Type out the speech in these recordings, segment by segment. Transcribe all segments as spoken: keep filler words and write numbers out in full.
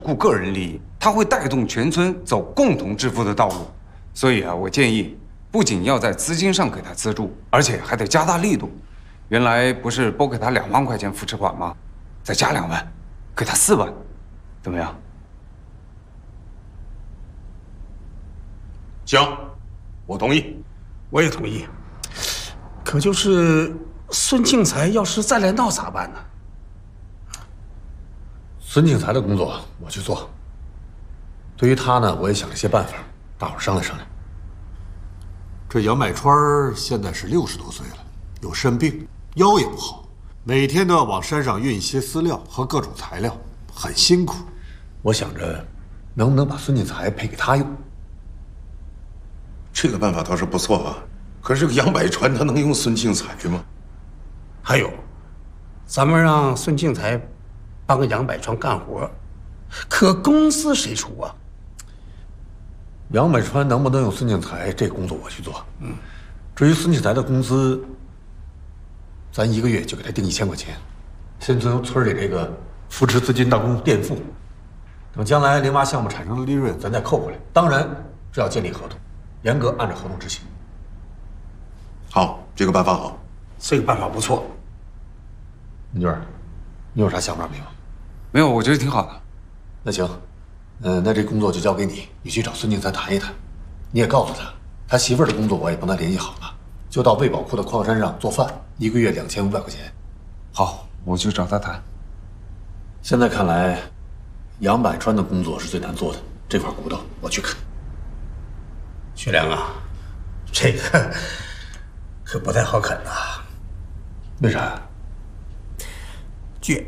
顾个人利益，他会带动全村走共同致富的道路。所以啊，我建议不仅要在资金上给他资助，而且还得加大力度。原来不是拨给他两万块钱扶持款吗？再加两万，给他四万，怎么样？ 行，我同意。 我也同意。可就是孙庆才要是再来闹咋办呢？ 孙庆才的工作我去做。对于他呢，我也想了些办法，大伙商量商量。 这杨百川现在是六十多岁了，有肾病，腰也不好，每天都要往山上运一些饲料和各种材料，很辛苦。 我想着，能不能把孙庆才配给他用？ 这个办法倒是不错啊。可是这个杨百川他能用孙庆才吗？ 还有，咱们让孙庆才帮个杨百川干活，可工资谁出啊？ 杨百川能不能用孙庆才，这工作我去做。嗯，至于孙庆才的工资，咱一个月就给他定一千块钱，先从村里这个扶持资金当中垫付，等将来零八项目产生的利润，咱再扣回来。当然，这要建立合同，严格按照合同执行。 好，这个办法好。 这个办法不错。 文娟，你有啥想法没有？ 没有，我觉得挺好的。 那行，嗯，那这工作就交给你，你去找孙庆才谈一谈。你也告诉他，他媳妇儿的工作我也帮他联系好了，就到魏宝库的矿山上做饭，一个月两千五百块钱。 好，我去找他谈。 现在看来，杨百川的工作是最难做的，这块骨头我去啃。 徐良啊，这个可不太好啃呐。 为啥呀？ 倔。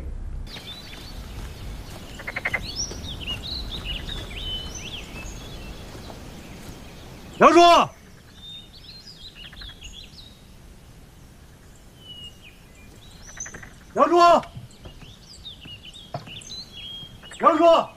杨叔，杨叔，杨叔。